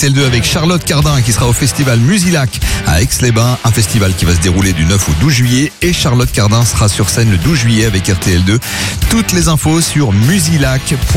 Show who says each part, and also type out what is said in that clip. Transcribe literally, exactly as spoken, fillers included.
Speaker 1: R T L deux avec Charlotte Cardin qui sera au festival Musilac à Aix-les-Bains, un festival qui va se dérouler du neuf au douze juillet et Charlotte Cardin sera sur scène le douze juillet avec R T L deux. Toutes les infos sur musilac point com.